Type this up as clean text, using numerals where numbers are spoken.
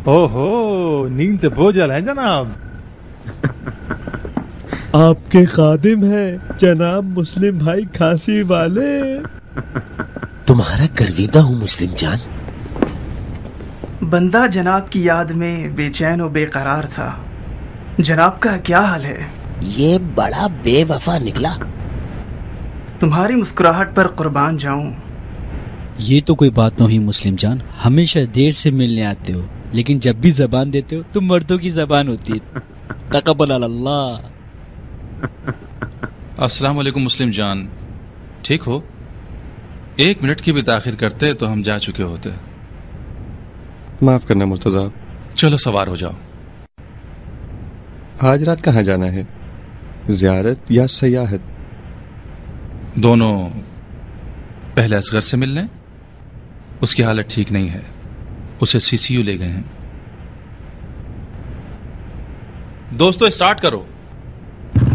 ओहो, नींद से बोझल है जनाब। आपके खादिम है जनाब मुस्लिम भाई खांसी वाले। तुम्हारा गर्विदा हूँ मुस्लिम जान। बंदा जनाब की याद में बेचैन और बेकरार था। जनाब का क्या हाल है? ये बड़ा बेवफा निकला। तुम्हारी मुस्कुराहट पर कुर्बान जाऊं। ये तो कोई बात नहीं मुस्लिम जान, हमेशा देर से मिलने आते हो लेकिन जब भी जबान देते हो तुम मर्दों की जबान होती है। तकब्बल अल्लाह। अस्सलाम वालेकुम मुस्लिम जान, ठीक हो? 1 मिनट की भी ताखिर करते तो हम जा चुके होते। माफ करना मुर्तजा। चलो सवार हो जाओ। आज रात कहाँ जाना है, ज़ियारत या सयाहत? दोनों। पहले असगर से मिल लें, उसकी हालत ठीक नहीं है, उसे सीसीयू ले गए हैं। दोस्तों स्टार्ट करो।